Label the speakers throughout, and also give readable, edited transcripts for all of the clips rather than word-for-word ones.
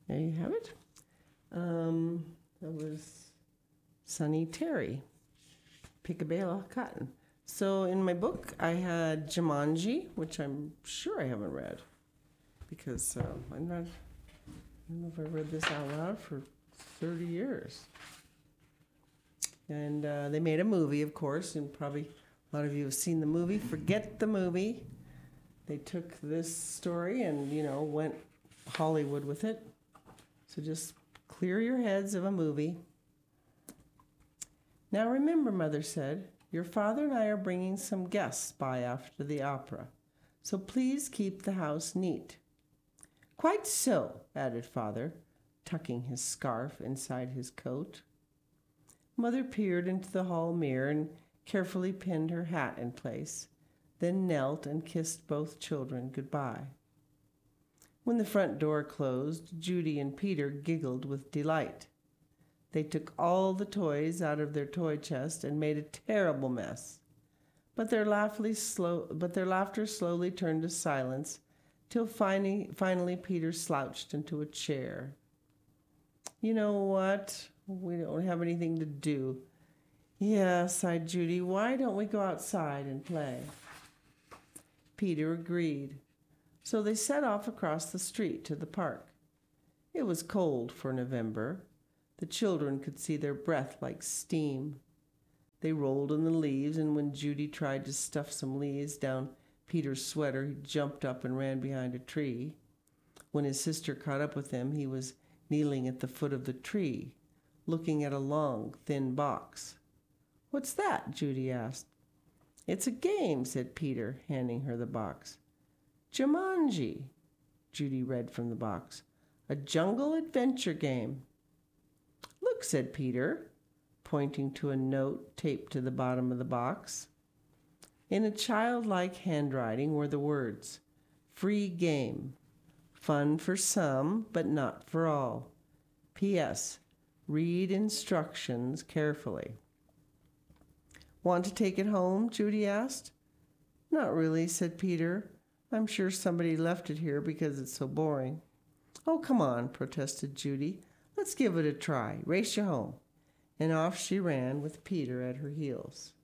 Speaker 1: There you have it. That was Sonny Terry, Pick a Bale of Cotton. So in my book, I had Jumanji, which I'm sure I haven't read because I don't know if I read this out loud for 30 years. And they made a movie, of course, and probably a lot of you have seen the movie. Forget the movie. They took this story and, went Hollywood with it. So just clear your heads of a movie. Now remember, Mother said, your father and I are bringing some guests by after the opera, so please keep the house neat. Quite so, added Father, tucking his scarf inside his coat. Mother peered into the hall mirror and carefully pinned her hat in place, then knelt and kissed both children goodbye. When the front door closed, Judy and Peter giggled with delight. They took all the toys out of their toy chest and made a terrible mess. But their laughter slowly turned to silence till finally Peter slouched into a chair. You know what? We don't have anything to do. Yeah, sighed Judy. Why don't we go outside and play? Peter agreed. So they set off across the street to the park. It was cold for November. The children could see their breath like steam. They rolled in the leaves, and when Judy tried to stuff some leaves down Peter's sweater, he jumped up and ran behind a tree. When his sister caught up with him, he was kneeling at the foot of the tree, looking at a long, thin box. What's that? Judy asked. It's a game, said Peter, handing her the box. Jumanji, Judy read from the box. A jungle adventure game. Look, said Peter, pointing to a note taped to the bottom of the box. In a childlike handwriting were the words, free game, fun for some, but not for all. P.S. Read instructions carefully. Want to take it home? Judy asked. Not really, said Peter. I'm sure somebody left it here because it's so boring. Oh, come on, protested Judy. Let's give it a try. Race you home. And off she ran with Peter at her heels.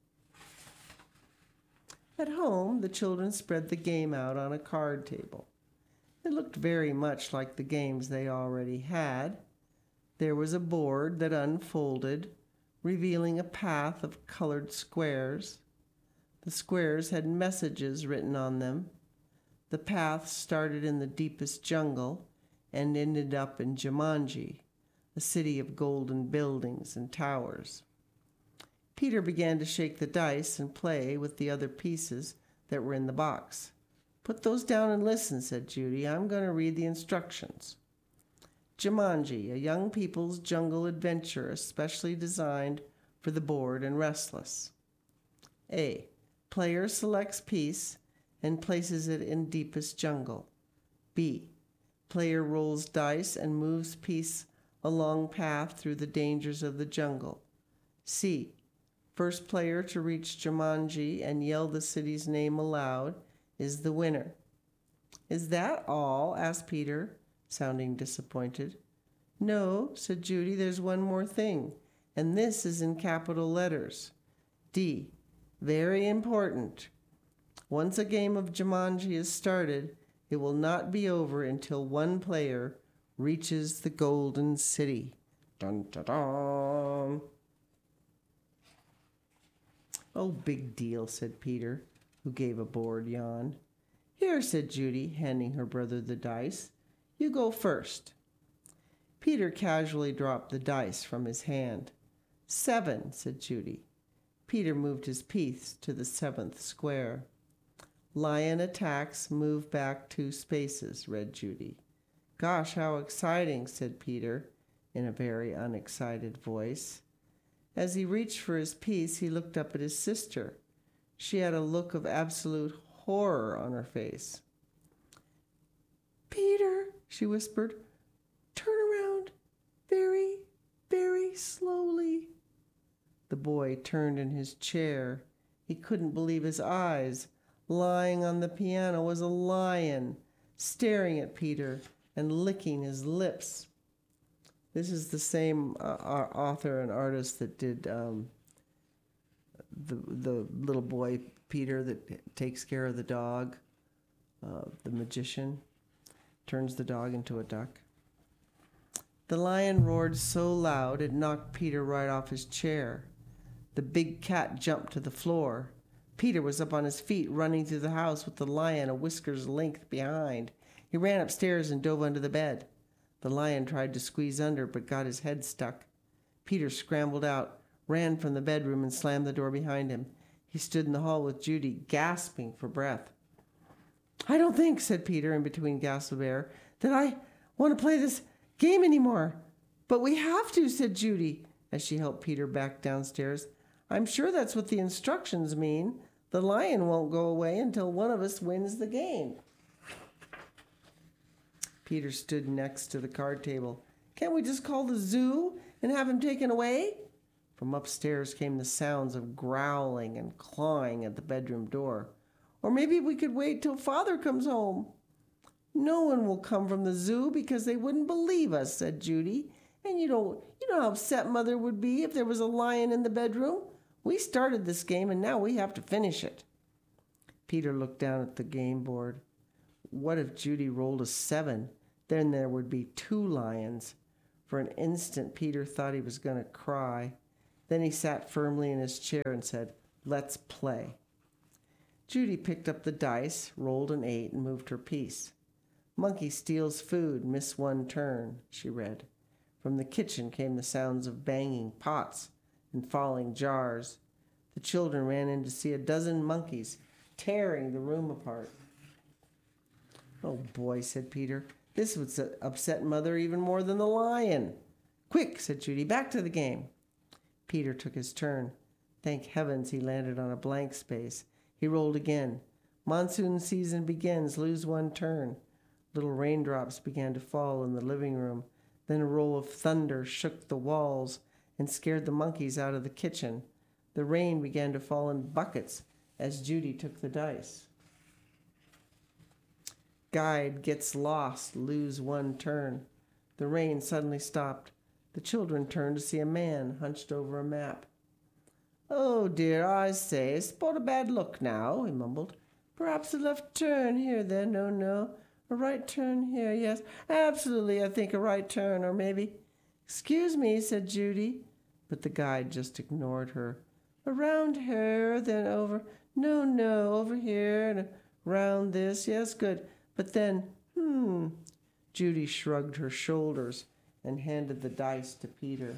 Speaker 1: At home, the children spread the game out on a card table. It looked very much like the games they already had. There was a board that unfolded, revealing a path of colored squares. The squares had messages written on them. The path started in the deepest jungle and ended up in Jumanji, a city of golden buildings and towers. Peter began to shake the dice and play with the other pieces that were in the box. Put those down and listen, said Judy. I'm going to read the instructions. Jumanji, a young people's jungle adventure especially designed for the bored and restless. A. Player selects piece and places it in deepest jungle. B. Player rolls dice and moves piece along path through the dangers of the jungle. C. First player to reach Jumanji and yell the city's name aloud is the winner. Is that all? Asked Peter, sounding disappointed. No, said Judy, there's one more thing, and this is in capital letters. D. Very important. Once a game of Jumanji is started, it will not be over until one player reaches the Golden City. Dun, dun, dun. Oh, big deal, said Peter, who gave a bored yawn. Here, said Judy, handing her brother the dice. You go first. Peter casually dropped the dice from his hand. 7, said Judy. Peter moved his piece to the 7th square. Lion attacks, move back 2 spaces, read Judy. Gosh, how exciting, said Peter, in a very unexcited voice. As he reached for his piece, he looked up at his sister. She had a look of absolute horror on her face. Peter, she whispered, turn around very, very slowly. The boy turned in his chair. He couldn't believe his eyes. Lying on the piano was a lion, staring at Peter and licking his lips. This is the same author and artist that did the little boy Peter that takes care of the dog, the magician, turns the dog into a duck. The lion roared so loud it knocked Peter right off his chair. The big cat jumped to the floor. Peter was up on his feet, running through the house with the lion a whisker's length behind. He ran upstairs and dove under the bed. The lion tried to squeeze under, but got his head stuck. Peter scrambled out, ran from the bedroom, and slammed the door behind him. He stood in the hall with Judy, gasping for breath. "I don't think," said Peter in between gasps of air, "that I want to play this game anymore." "But we have to," said Judy, as she helped Peter back downstairs. "I'm sure that's what the instructions mean. The lion won't go away until one of us wins the game." Peter stood next to the card table. "Can't we just call the zoo and have him taken away?" From upstairs came the sounds of growling and clawing at the bedroom door. "Or maybe we could wait till Father comes home." "No one will come from the zoo because they wouldn't believe us," said Judy. "And you know how upset Mother would be if there was a lion in the bedroom. We started this game and now we have to finish it." Peter looked down at the game board. What if Judy rolled a 7? Then there would be 2 lions. For an instant, Peter thought he was going to cry. Then he sat firmly in his chair and said, "Let's play." Judy picked up the dice, rolled an 8, and moved her piece. "Monkey steals food, miss 1 turn," she read. From the kitchen came the sounds of banging pots and falling jars. The children ran in to see a dozen monkeys tearing the room apart. "Oh boy," said Peter. "This would upset Mother even more than the lion." "Quick," said Judy, "back to the game." Peter took his turn. Thank heavens he landed on a blank space. He rolled again. "Monsoon season begins, lose 1 turn." Little raindrops began to fall in the living room. Then a roll of thunder shook the walls and scared the monkeys out of the kitchen. The rain began to fall in buckets as Judy took the dice. Guide gets lost, lose 1 turn. The rain suddenly stopped. The children turned to see a man hunched over a map. "Oh dear, I say, spot a bad look now," he mumbled. "Perhaps a left turn here, then. No. A right turn here, yes. Absolutely, I think a right turn, or maybe—" "Excuse me," said Judy, but the guide just ignored her. "Around here, then over— No, over here, and around this. Yes, good. But then, Judy shrugged her shoulders and handed the dice to Peter.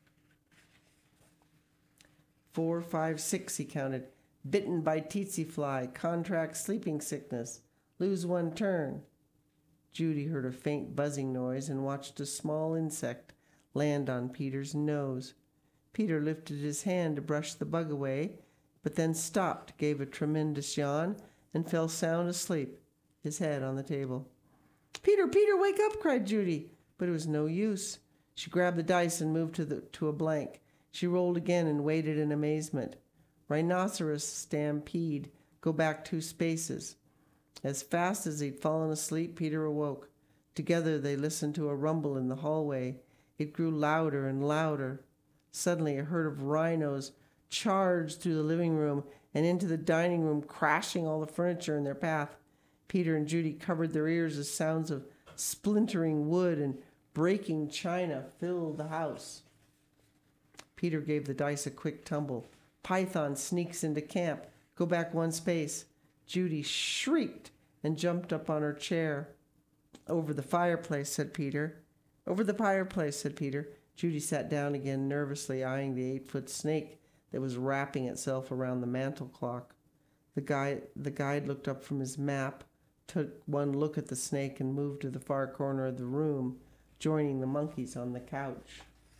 Speaker 1: 4, 5, 6, he counted. "Bitten by tsetse fly, contract sleeping sickness, lose 1 turn." Judy heard a faint buzzing noise and watched a small insect land on Peter's nose. Peter lifted his hand to brush the bug away, but then stopped, gave a tremendous yawn, and fell sound asleep, his head on the table. Peter, wake up," cried Judy. But it was no use. She grabbed the dice and moved to a blank. She rolled again and waited in amazement. Rhinoceros stampede, go back 2 spaces. As fast as he'd fallen asleep, Peter awoke. Together they listened to a rumble in the hallway. It grew louder and louder. Suddenly a herd of rhinos charged through the living room and into the dining room, crashing all the furniture in their path. Peter and Judy covered their ears as sounds of splintering wood and breaking china filled the house. Peter gave the dice a quick tumble. Python sneaks into camp. Go back 1 space. Judy shrieked and jumped up on her chair. Over the fireplace, said Peter. Over the fireplace, said Peter. Judy sat down again, nervously eyeing the 8-foot snake that was wrapping itself around the mantel clock. The guide looked up from his map, took one look at the snake, and moved to the far corner of the room, joining the monkeys on the couch.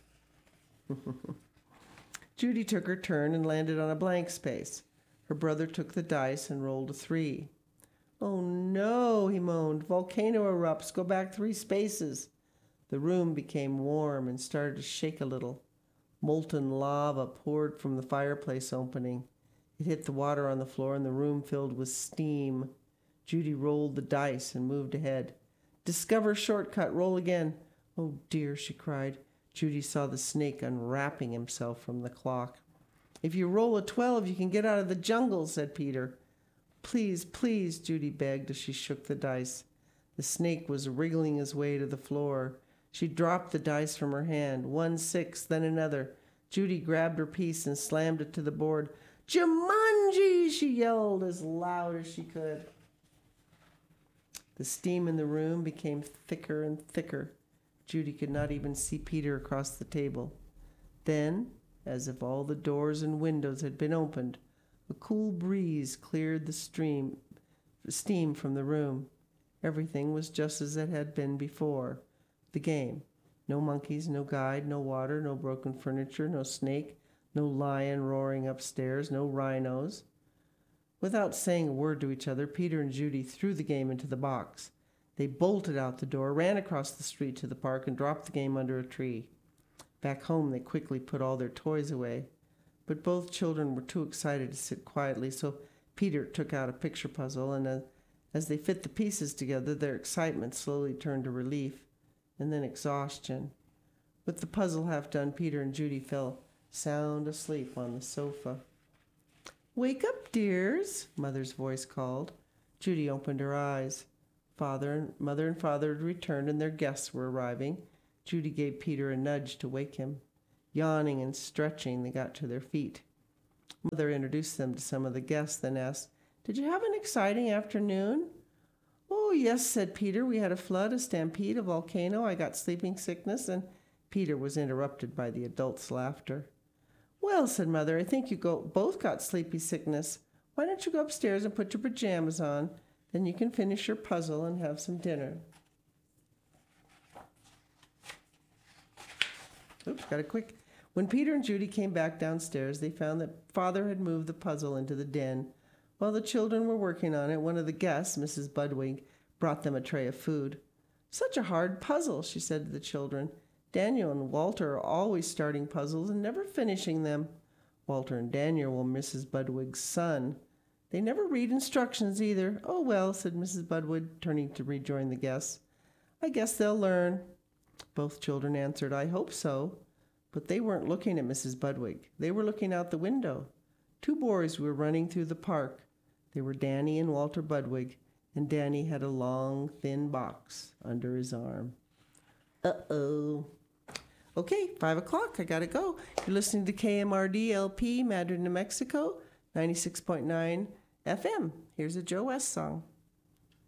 Speaker 1: Judy took her turn and landed on a blank space. Her brother took the dice and rolled a 3. Oh no, he moaned. Volcano erupts. Go back 3 spaces. The room became warm and started to shake a little. Molten lava poured from the fireplace opening. It hit the water on the floor and the room filled with steam. Judy rolled the dice and moved ahead. Discover shortcut. Roll again. Oh dear, she cried. Judy saw the snake unwrapping himself from the clock. "If you roll a 12, you can get out of the jungle," said Peter. "Please, please," Judy begged as she shook the dice. The snake was wriggling his way to the floor. She dropped the dice from her hand. 1 6, then another. Judy grabbed her piece and slammed it to the board. "Jumanji!" she yelled as loud as she could. The steam in the room became thicker and thicker. Judy could not even see Peter across the table. Then, as if all the doors and windows had been opened, a cool breeze cleared the steam from the room. Everything was just as it had been before. The game. No monkeys, no guide, no water, no broken furniture, no snake, no lion roaring upstairs, no rhinos. Without saying a word to each other, Peter and Judy threw the game into the box. They bolted out the door, ran across the street to the park, and dropped the game under a tree. Back home, they quickly put all their toys away. But both children were too excited to sit quietly, so Peter took out a picture puzzle, and as they fit the pieces together, their excitement slowly turned to relief, and then exhaustion. With the puzzle half done, Peter and Judy fell sound asleep on the sofa. "Wake up, dears," Mother's voice called. Judy opened her eyes. Mother and father had returned, and their guests were arriving. Judy gave Peter a nudge to wake him. Yawning and stretching, they got to their feet. Mother introduced them to some of the guests, then asked, "Did you have an exciting afternoon?" "Oh, yes," said Peter. "We had a flood, a stampede, a volcano. I got sleeping sickness," and Peter was interrupted by the adults' laughter. "Well," said Mother, "I think you both got sleepy sickness. Why don't you go upstairs and put your pajamas on? Then you can finish your puzzle and have some dinner." Oops, got it quick. When Peter and Judy came back downstairs, they found that Father had moved the puzzle into the den. While the children were working on it, one of the guests, Mrs. Budwig, brought them a tray of food. "Such a hard puzzle," she said to the children. "Daniel and Walter are always starting puzzles and never finishing them." Walter and Daniel were Mrs. Budwig's son. "They never read instructions either." "Oh, well," said Mrs. Budwig, turning to rejoin the guests. "I guess they'll learn." Both children answered, "I hope so." But they weren't looking at Mrs. Budwig. They were looking out the window. 2 boys were running through the park. They were Danny and Walter Budwig, and Danny had a long, thin box under his arm. Uh-oh. Okay, 5 o'clock. I gotta go. You're listening to KMRD LP, Madrid, New Mexico, 96.9 FM. Here's a Joe West song.